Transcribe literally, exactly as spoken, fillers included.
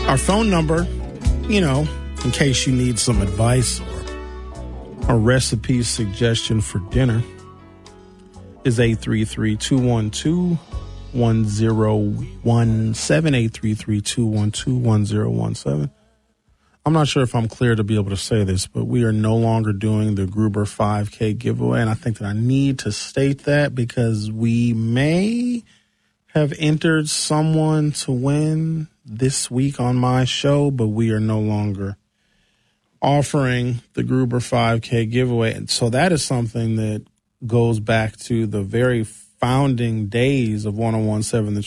Our phone number, you know, in case you need some advice or a recipe suggestion for dinner, is eight three three, two one two, one zero one seven, eight three three, two one two, one zero one seven. I'm not sure if I'm clear to be able to say this, but we are no longer doing the Gruber five K giveaway, and I think that I need to state that because we may have entered someone to win this week on my show, but we are no longer offering the Gruber five K giveaway. And so that is something that goes back to the very founding days of one oh one seven The